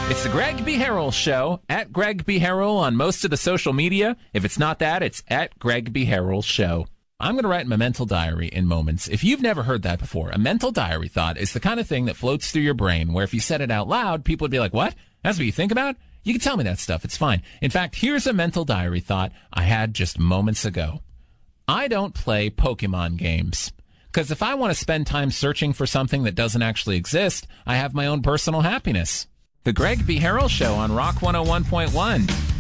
It's the Greg B. Harrell Show, at Greg B. Harrell on most of the social media. If it's not that, it's at Greg B. Harrell Show. I'm going to write my mental diary in moments. If you've never heard that before, a mental diary thought is the kind of thing that floats through your brain where if you said it out loud, people would be like, what? That's what you think about? You can tell me that stuff. It's fine. In fact, here's a mental diary thought I had just moments ago. I don't play Pokemon games. Because if I want to spend time searching for something that doesn't actually exist, I have my own personal happiness. The Greg B. Harrell Show on Rock 101.1.